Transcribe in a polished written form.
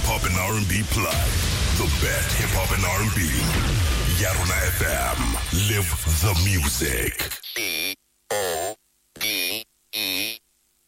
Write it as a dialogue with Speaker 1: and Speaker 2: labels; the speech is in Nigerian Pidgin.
Speaker 1: hop and R&B plug. The best hip hop and R&B. Yarona FM. Live the music.